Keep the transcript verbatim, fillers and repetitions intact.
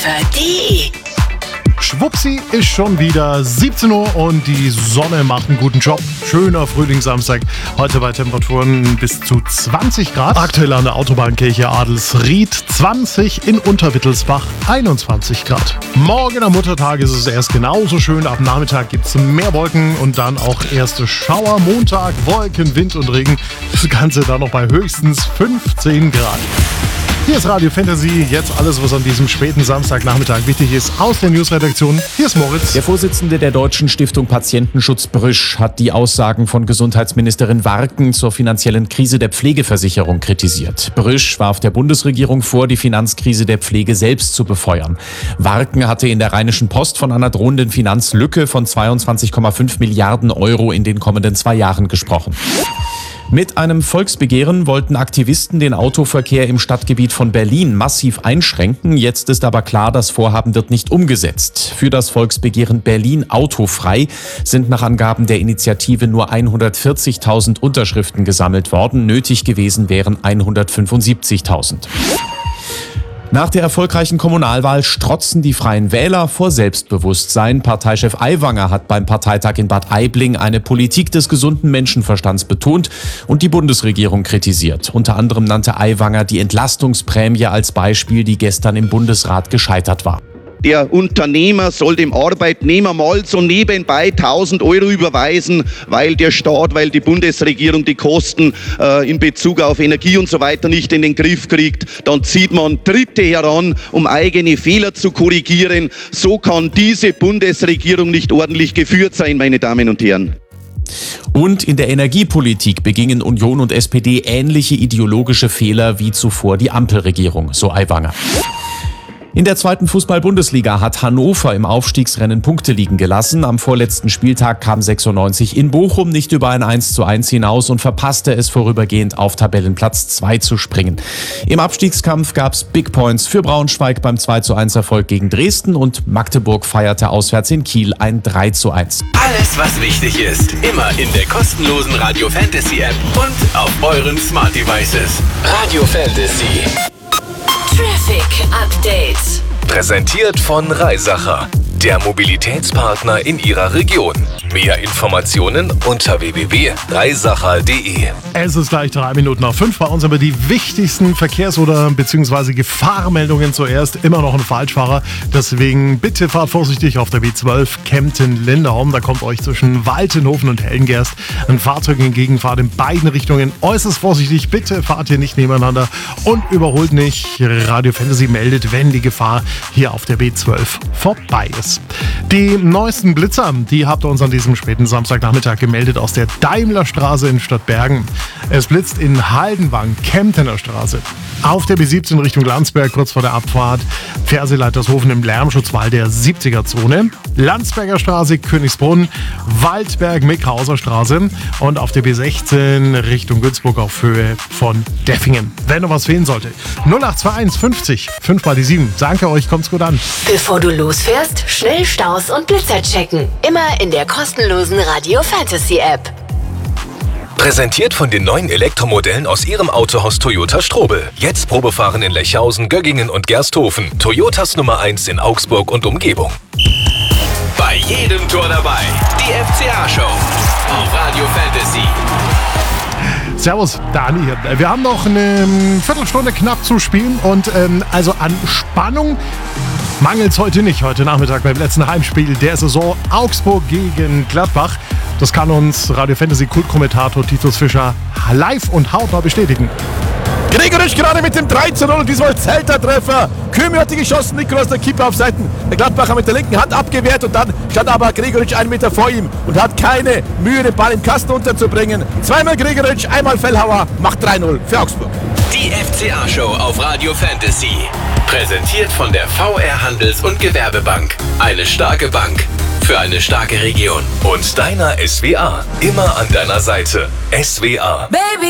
Verdi. Schwupsi ist schon wieder siebzehn Uhr und die Sonne macht einen guten Job. Schöner Frühlingssamstag. Heute bei Temperaturen bis zu zwanzig Grad. Aktuell an der Autobahnkirche Adelsried zwanzig, in Unterwittelsbach einundzwanzig Grad. Morgen am Muttertag ist es erst genauso schön. Ab Nachmittag gibt es mehr Wolken und dann auch erste Schauer. Montag Wolken, Wind und Regen. Das Ganze dann noch bei höchstens fünfzehn Grad. Hier ist Radio Fantasy, jetzt alles, was an diesem späten Samstagnachmittag wichtig ist, aus der Newsredaktion. Hier ist Moritz. Der Vorsitzende der Deutschen Stiftung Patientenschutz Brüsch hat die Aussagen von Gesundheitsministerin Warken zur finanziellen Krise der Pflegeversicherung kritisiert. Brüsch warf der Bundesregierung vor, die Finanzkrise der Pflege selbst zu befeuern. Warken hatte in der Rheinischen Post von einer drohenden Finanzlücke von zweiundzwanzig Komma fünf Milliarden Euro in den kommenden zwei Jahren gesprochen. Mit einem Volksbegehren wollten Aktivisten den Autoverkehr im Stadtgebiet von Berlin massiv einschränken. Jetzt ist aber klar, das Vorhaben wird nicht umgesetzt. Für das Volksbegehren Berlin autofrei sind nach Angaben der Initiative nur hundertvierzigtausend Unterschriften gesammelt worden. Nötig gewesen wären hundertfünfundsiebzigtausend. Nach der erfolgreichen Kommunalwahl strotzen die Freien Wähler vor Selbstbewusstsein. Parteichef Aiwanger hat beim Parteitag in Bad Aibling eine Politik des gesunden Menschenverstands betont und die Bundesregierung kritisiert. Unter anderem nannte Aiwanger die Entlastungsprämie als Beispiel, die gestern im Bundesrat gescheitert war. Der Unternehmer soll dem Arbeitnehmer mal so nebenbei tausend Euro überweisen, weil der Staat, weil die Bundesregierung die Kosten äh, in Bezug auf Energie und so weiter nicht in den Griff kriegt. Dann zieht man Dritte heran, um eigene Fehler zu korrigieren. So kann diese Bundesregierung nicht ordentlich geführt sein, meine Damen und Herren. Und in der Energiepolitik begingen Union und S P D ähnliche ideologische Fehler wie zuvor die Ampelregierung, so Aiwanger. In der zweiten Fußball-Bundesliga hat Hannover im Aufstiegsrennen Punkte liegen gelassen. Am vorletzten Spieltag kam sechsundneunzig in Bochum nicht über ein eins zu eins hinaus und verpasste es vorübergehend auf Tabellenplatz zwei zu springen. Im Abstiegskampf gab's Big Points für Braunschweig beim zwei zu eins Erfolg gegen Dresden und Magdeburg feierte auswärts in Kiel ein drei zu eins. Alles, was wichtig ist, immer in der kostenlosen Radio Fantasy App und auf euren Smart Devices. Radio Fantasy. Traffic Update. Präsentiert von Reisacher, der Mobilitätspartner in Ihrer Region. Mehr Informationen unter w w w punkt reisacher punkt d e. Es ist gleich drei Minuten nach fünf. Bei uns aber die wichtigsten Verkehrs- oder beziehungsweise Gefahrmeldungen zuerst. Immer noch ein Falschfahrer. Deswegen bitte fahrt vorsichtig auf der B zwölf Kempten-Linderholm. Da kommt euch zwischen Waltenhofen und Hellengerst ein Fahrzeug entgegen. Fahrt in beiden Richtungen äußerst vorsichtig. Bitte fahrt hier nicht nebeneinander und überholt nicht. Radio Fantasy meldet, wenn die Gefahr hier auf der B zwölf vorbei ist. Die neuesten Blitzer, die habt ihr uns an diesem späten Samstagnachmittag gemeldet aus der Daimlerstraße in Stadtbergen. Es blitzt in Haldenwang, Kemptener Straße. Auf der B siebzehn Richtung Landsberg, kurz vor der Abfahrt, Fernsehleitershofen im Lärmschutzwall der siebziger-Zone. Landsberger Straße, Königsbrunn, Waldberg, Mickhauser Straße und auf der B sechzehn Richtung Günzburg auf Höhe von Deffingen. Wenn noch was fehlen sollte, null acht zwei eins fünfzig fünf mal die sieben. Danke euch, kommt's gut an. Bevor du losfährst, schnell Staus und Blitzer checken. Immer in der kostenlosen Radio Fantasy App. Präsentiert von den neuen Elektromodellen aus Ihrem Autohaus Toyota Strobel. Jetzt Probefahren in Lechhausen, Göggingen und Gersthofen. Toyotas Nummer eins in Augsburg und Umgebung. Bei jedem Tor dabei, die F C A-Show auf Radio Fantasy. Servus, Dani hier. Wir haben noch eine Viertelstunde knapp zu spielen und ähm, also an Spannung mangelt es heute nicht. Heute Nachmittag beim letzten Heimspiel der Saison Augsburg gegen Gladbach. Das kann uns Radio Fantasy Kultkommentator Titus Fischer live und hautnah bestätigen. Gregoritsch gerade mit dem drei zu null und diesmal Zelter-Treffer. Kümi hat die geschossen, Nikolaus der Keeper auf Seiten der Gladbacher mit der linken Hand abgewehrt und dann stand aber Gregoritsch einen Meter vor ihm und hat keine Mühe, den Ball im Kasten unterzubringen. Zweimal Gregoritsch, einmal Fellhauer, macht drei null für Augsburg. Die F C A-Show auf Radio Fantasy. Präsentiert von der V R Handels- und Gewerbebank. Eine starke Bank für eine starke Region. Und deiner S W A. Immer an deiner Seite. S W A. Baby.